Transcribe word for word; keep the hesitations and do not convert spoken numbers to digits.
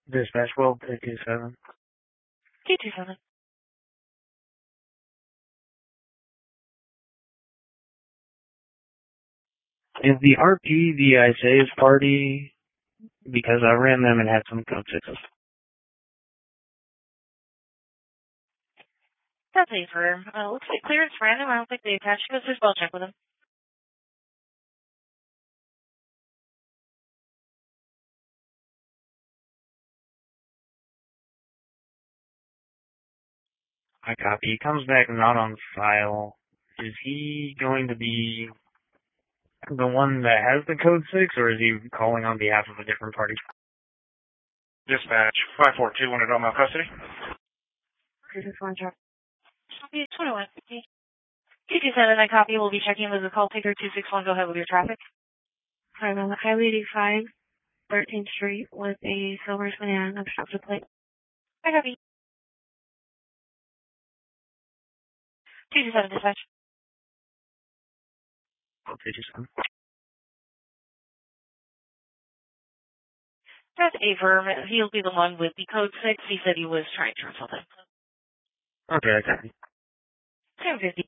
Dispatch World two two seven. two two seven. Is the R P the Isaiah's party? Because I ran them and had some code sixes. That's a firm. Uh, looks like clearance random. I don't think they attached because there's spell check with them. I copy. He comes back not on file. Is he going to be the one that has the code six, or is he calling on behalf of a different party? Dispatch five four two one Adoma custody. Copy twenty-one. two two seven, I copy. We'll be checking with the call taker two six one. Go ahead with your traffic. I'm on Highway eighty-five, thirteenth Street, with a silver sedan obstructed plate. I copy. two two seven, dispatch. two two seven. That's a firm. He'll be the one with the code six. He said he was trying to or something. Okay, I copy. seven fifty.